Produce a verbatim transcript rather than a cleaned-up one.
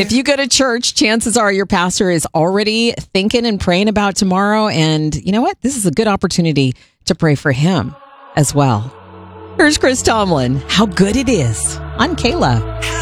If you go to church, chances are your pastor is already thinking and praying about tomorrow. And you know what? This is a good opportunity to pray for him as well. Here's Chris Tomlin. How good it is on K L O V.